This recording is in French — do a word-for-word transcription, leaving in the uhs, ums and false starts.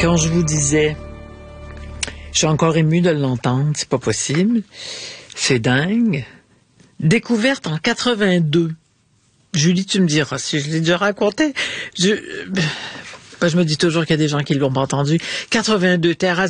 quand je vous disais, je suis encore émue de l'entendre, c'est pas possible, c'est dingue. Découverte en quatre-vingt-deux. Julie, tu me diras si je l'ai déjà raconté. Je, ben, je me dis toujours qu'il y a des gens qui l'ont pas entendu. quatre-vingt-deux, terrasse